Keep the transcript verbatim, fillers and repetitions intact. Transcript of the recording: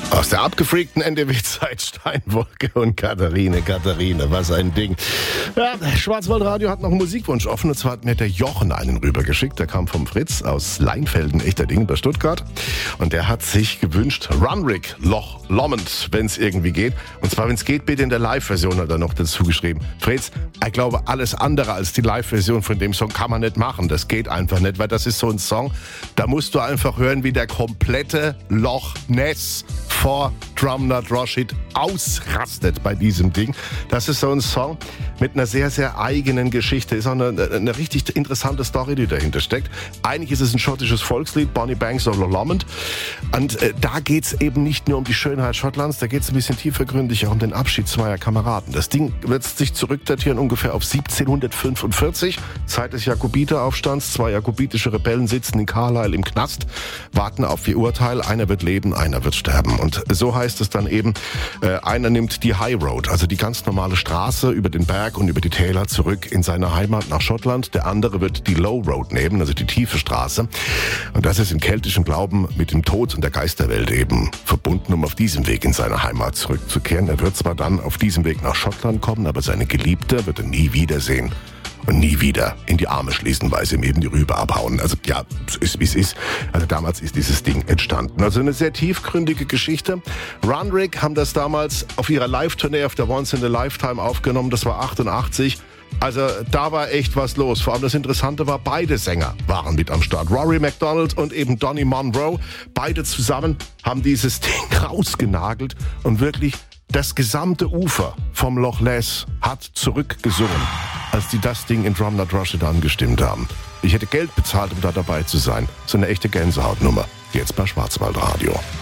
Aus der abgefreakten N D W-Zeit Steinwolke und Katharine. Katharine, was ein Ding. Ja, Schwarzwaldradio hat noch einen Musikwunsch offen. Und zwar hat mir der Jochen einen rübergeschickt. Der kam vom Fritz aus Leinfelden, echter Ding, bei Stuttgart. Und der hat sich gewünscht, Runrig, Loch Lomond, wenn es irgendwie geht. Und zwar, wenn es geht, bitte in der Live-Version, hat er noch dazu geschrieben. Fritz, ich glaube, alles andere als die Live-Version von dem Song kann man nicht machen. Das geht einfach nicht, weil das ist so ein Song, da musst du einfach hören, wie der komplette Loch Ness vor Drumnut Rashid ausrastet bei diesem Ding. Das ist so ein Song mit einer sehr, sehr eigenen Geschichte. Ist auch eine, eine richtig interessante Story, die dahinter steckt. Eigentlich ist es ein schottisches Volkslied, Bonnie Banks of Loch Lomond. Und äh, da geht's eben nicht nur um die Schönheit Schottlands, da geht's ein bisschen tiefergründig auch um den Abschied zweier Kameraden. Das Ding wird sich zurückdatieren ungefähr auf siebzehnhundertfünfundvierzig, Zeit des Jakobiteraufstands. Zwei jakobitische Rebellen sitzen in Carlisle im Knast, warten auf ihr Urteil. Einer wird leben, einer wird sterben. Und so heißt es dann eben, äh, einer nimmt die High Road, also die ganz normale Straße über den Berg und über die Täler zurück in seine Heimat nach Schottland. Der andere wird die Low Road nehmen, also die tiefe Straße. Und das ist im keltischen Glauben mit dem Tod und der Geisterwelt eben verbunden, um auf diesem Weg in seine Heimat zurückzukehren. Er wird zwar dann auf diesem Weg nach Schottland kommen, aber seine Geliebte wird er nie wiedersehen. Und nie wieder in die Arme schließen, weil sie ihm eben die Rübe abhauen. Also ja, es ist wie es ist. Also damals ist dieses Ding entstanden. Also eine sehr tiefgründige Geschichte. Runrig haben das damals auf ihrer Live-Tournee auf der Once in a Lifetime aufgenommen. Das war achtundachtzig. Also da war echt was los. Vor allem das Interessante war, beide Sänger waren mit am Start. Rory MacDonald und eben Donny Monroe. Beide zusammen haben dieses Ding rausgenagelt und wirklich das gesamte Ufer vom Loch Ness hat zurückgesungen, als die das Ding in Drumnut Rashid angestimmt haben. Ich hätte Geld bezahlt, um da dabei zu sein. So eine echte Gänsehautnummer. Jetzt bei Schwarzwaldradio.